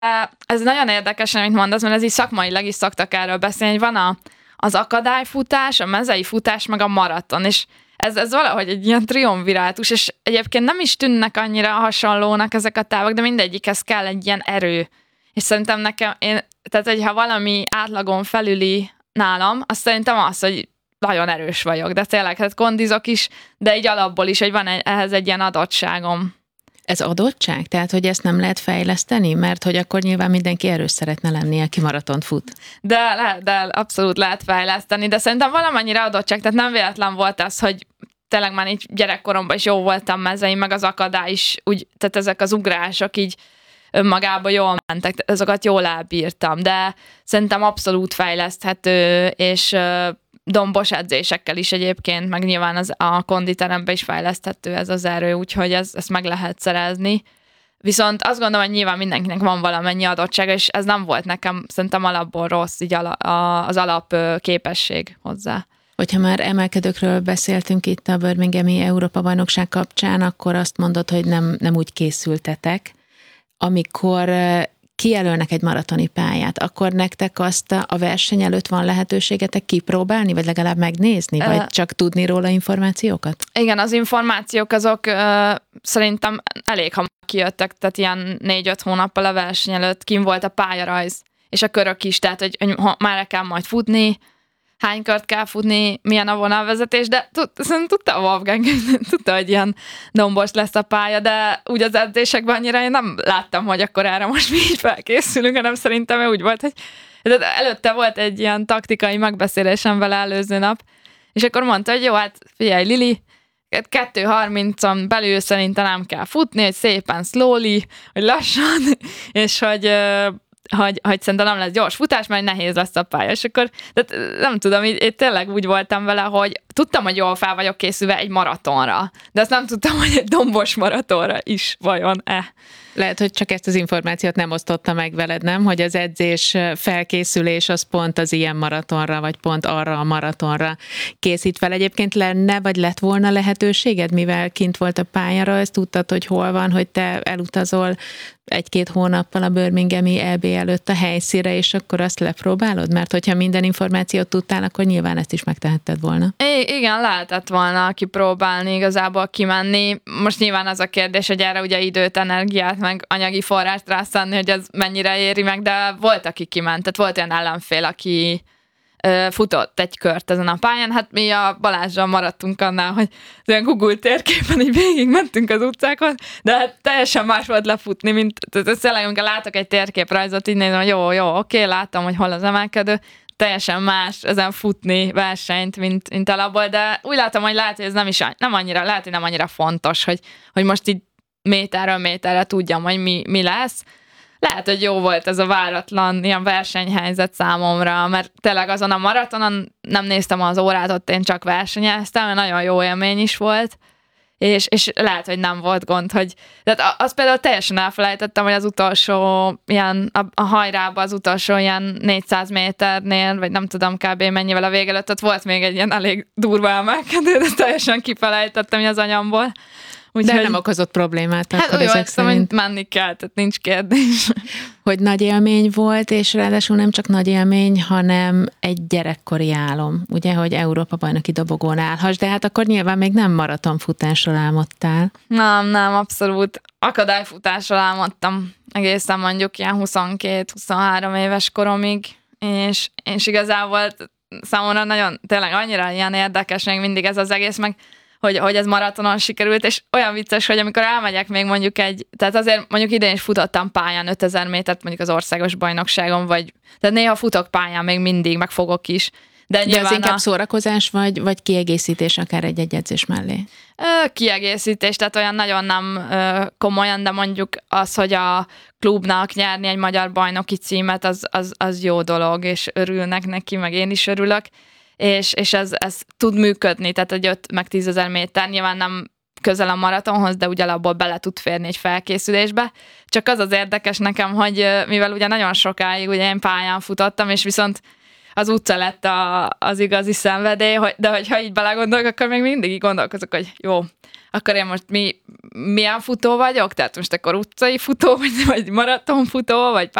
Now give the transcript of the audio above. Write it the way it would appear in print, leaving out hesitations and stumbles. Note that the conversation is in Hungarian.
ez nagyon érdekes, amit mondasz, mert ez így szakmailag is szoktak erről beszélni, hogy van az akadályfutás, a mezei futás, meg a maraton, és ez valahogy egy ilyen triumvirátus, és egyébként nem is tűnnek annyira hasonlónak ezek a távok, de mindegyikhez kell egy ilyen erő. És szerintem tehát hogyha valami átlagon felüli nálam, azt szerintem az, hogy nagyon erős vagyok, de tényleg, hát kondizok is, de így alapból is, hogy van ehhez egy ilyen adottságom. Ez adottság? Tehát, hogy ezt nem lehet fejleszteni? Mert hogy akkor nyilván mindenki erős szeretne lenni, aki maratont fut. De abszolút lehet fejleszteni, de szerintem valamennyire adottság, tehát nem véletlen volt az, hogy tényleg már így gyerekkoromban is jó voltam mezeim, meg az akadály is, úgy, tehát ezek az ugrások így önmagában jól mentek, azokat jól elbírtam, de szerintem abszolút fejleszthető, és dombos edzésekkel is egyébként, meg nyilván a konditeremben is fejleszthető ez az erő, úgyhogy ezt meg lehet szerezni. Viszont azt gondolom, hogy nyilván mindenkinek van valamennyi adottsága, és ez nem volt nekem szerintem alapból rossz, így az alap képesség hozzá. Hogyha már emelkedőkről beszéltünk itt a Birminghami Európa-bajnokság kapcsán, akkor azt mondod, hogy nem úgy készültetek. Amikor kijelölnek egy maratoni pályát, akkor nektek azt a verseny előtt van lehetőségetek kipróbálni, vagy legalább megnézni, vagy csak tudni róla információkat? Igen, az információk azok szerintem elég hamar kijöttek, tehát ilyen 4-5 hónappal a verseny előtt kim volt a pályarajz, és a körök is, tehát hogy már kell majd futni, hány kört kell futni, milyen a vonalvezetés, de szerintem tudta a Wolfgang, tudta, hogy ilyen dombos lesz a pálya, de úgy az edzésekben annyira én nem láttam, hogy akkor erre most mi így felkészülünk, hanem szerintem úgy volt, hogy előtte volt egy ilyen taktikai megbeszélésem vele előző nap, és akkor mondta, hogy jó, hát figyelj Lili, 2:30-on belül szerintem nem kell futni, hogy szépen slowly, hogy lassan, és hogy szerintem nem lesz gyors futás, mert nehéz lesz a pálya. És akkor, nem tudom, én tényleg úgy voltam vele, hogy tudtam, hogy jól fel vagyok készülve egy maratonra, de azt nem tudtam, hogy egy dombos maratonra is vajon-e. Lehet, hogy csak ezt az információt nem osztotta meg veled, nem? Hogy az edzés felkészülés az pont az ilyen maratonra, vagy pont arra a maratonra készít fel. Egyébként vagy lett volna lehetőséged, mivel kint volt a pályára, ezt tudtad, hogy hol van, hogy te elutazol 1-2 hónappal a Birminghami EB előtt a helyszínre, és akkor azt lepróbálod? Mert hogyha minden információt tudtál, akkor nyilván ezt is megtehetted volna. Igen, lehetett volna kipróbálni, igazából kimenni. Most nyilván az a kérdés, hogy erre ugye időt, energiát, meg anyagi forrást rászánni, hogy ez mennyire éri meg, de volt, aki kiment. Tehát volt olyan ellenfél, aki futott egy kört ezen a pályán. Hát mi a Balázsral maradtunk annál, hogy olyan Google térképen így végig mentünk az utcákon, de hát teljesen más volt lefutni, mint tényleg, amikor látok egy térképrajzot, így nézem, hogy jó, oké, látom, hogy hol az emelkedő, teljesen más ezen futni versenyt, mint alapból, de úgy látom, hogy lehet, hogy ez nem annyira fontos, hogy most így méterről méterre tudjam, hogy mi lesz. Lehet, hogy jó volt ez a váratlan ilyen versenyhelyzet számomra, mert tényleg azon a maratonon nem néztem az órát, ott én csak versenyeztem, mert nagyon jó élmény is volt, és lehet, hogy nem volt gond, hogy... Tehát azt például teljesen elfelejtettem, hogy az utolsó ilyen, a hajrában az utolsó ilyen 400 méternél, vagy nem tudom kb. Mennyivel a vége előtt, ott volt még egy ilyen elég durva emelkedő, de teljesen kifelejtettem az anyamból. De nem okozott problémát akkor hát ezek szerint. Menni kell, tehát nincs kérdés. Hogy nagy élmény volt, és ráadásul nem csak nagy élmény, hanem egy gyerekkori álom, ugye, hogy Európa-bajnoki dobogón állhass, de hát akkor nyilván még nem maratonfutásról álmodtál. Nem, abszolút akadályfutásról álmodtam egészen mondjuk ilyen 22-23 éves koromig, és igazából számomra nagyon, tényleg annyira ilyen érdekes még mindig ez az egész, meg hogy ez maratonon sikerült, és olyan vicces, hogy amikor elmegyek még mondjuk tehát azért mondjuk idén is futottam pályán 5000 métert mondjuk az országos bajnokságon, tehát néha futok pályán még mindig, meg fogok is. De ez inkább szórakozás, vagy kiegészítés akár egy edzés mellé? Kiegészítés, tehát olyan nagyon nem komolyan, de mondjuk az, hogy a klubnak nyerni egy magyar bajnoki címet, az jó dolog, és örülnek neki, meg én is örülök. És ez tud működni, tehát egy 5 meg 10 000 méter nyilván nem közel a maratonhoz, de úgy alapból bele tud férni egy felkészülésbe. Csak az érdekes nekem, hogy mivel ugye nagyon sokáig ugye én pályán futottam, és viszont az utca lett az igazi szenvedély, de hogyha így belegondolok, akkor még mindig így gondolkozok, hogy jó, akkor én most milyen futó vagyok? Tehát most akkor utcai futó, vagy maratonfutó, vagy